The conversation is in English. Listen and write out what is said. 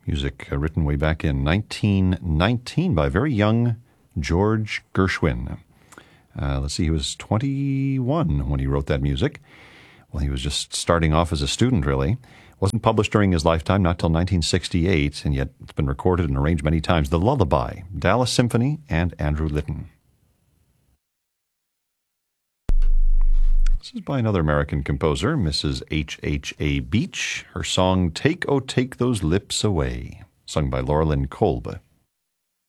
Music written way back in 1919 by very young George Gershwin. Let's see, he was 21 when he wrote that music. Well, he was just starting off as a student, really. Wasn't published during his lifetime, not till 1968, and yet it's been recorded and arranged many times. The Lullaby, Dallas Symphony, and Andrew Litton. This is by another American composer, Mrs. H.H.A. Beach. Her song, Take, Oh, Take Those Lips Away, sung by Laura Lynn Kolb.